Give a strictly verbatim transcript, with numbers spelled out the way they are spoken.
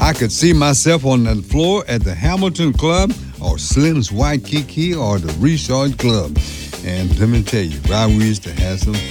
I could see myself on the floor at the Hamilton Club or Slim's White Kiki or the Richard Club. And let me tell you, wow, we used to have some fun.